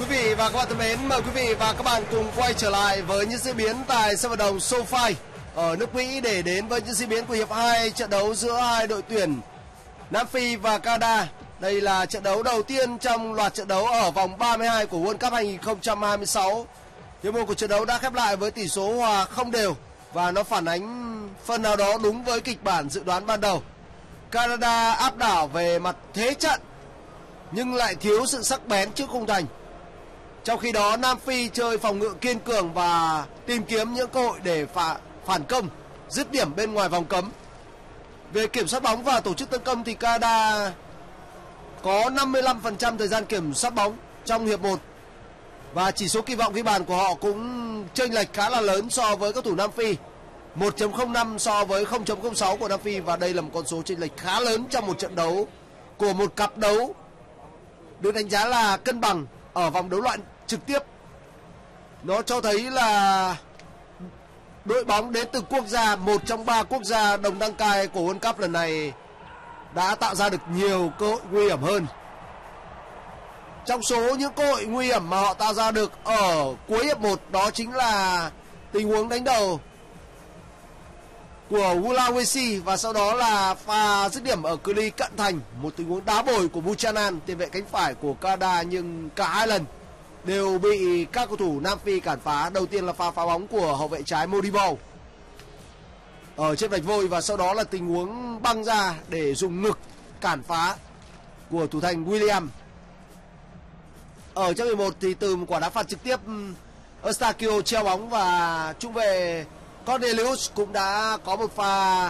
Quý vị và các bạn thân mến, mời quý vị và các bạn cùng quay trở lại với những diễn biến tại sân vận động SoFi ở nước Mỹ để đến với những diễn biến của hiệp 2 trận đấu giữa hai đội tuyển Nam Phi và Canada. Đây là trận đấu đầu tiên trong loạt trận đấu ở vòng 32 của World Cup 2026. Hiệp một của trận đấu đã khép lại với tỷ số hòa không đều và nó phản ánh phần nào đó đúng với kịch bản dự đoán ban đầu. Canada áp đảo về mặt thế trận nhưng lại thiếu sự sắc bén trước khung thành. Trong khi đó Nam Phi chơi phòng ngự kiên cường và tìm kiếm những cơ hội để phản công, dứt điểm bên ngoài vòng cấm. Về kiểm soát bóng và tổ chức tấn công thì Canada có 55% thời gian kiểm soát bóng trong hiệp 1. Và chỉ số kỳ vọng ghi bàn của họ cũng chênh lệch khá là lớn so với các thủ Nam Phi. 1.05 so với 0.06 của Nam Phi, và đây là một con số chênh lệch khá lớn trong một trận đấu của một cặp đấu được đánh giá là cân bằng ở vòng đấu loại trực tiếp. Nó cho thấy là đội bóng đến từ quốc gia, một trong 3 quốc gia đồng đăng cai của World Cup lần này, đã tạo ra được nhiều cơ hội nguy hiểm hơn. Trong số những cơ hội nguy hiểm mà họ tạo ra được ở cuối hiệp 1, đó chính là tình huống đánh đầu của Sulawesi và sau đó là pha dứt điểm ở cự ly cận thành, một tình huống đá bồi của Buchanan, tiền vệ cánh phải của Canada, nhưng cả hai lần đều bị các cầu thủ Nam Phi cản phá. Đầu tiên là pha phá bóng của hậu vệ trái Modibo ở trên vạch vôi, và sau đó là tình huống băng ra để dùng ngực cản phá của thủ thành William. Ở trong 11 thì từ một quả đá phạt trực tiếp, Eustachio treo bóng và trung vệ Cornelius cũng đã có một pha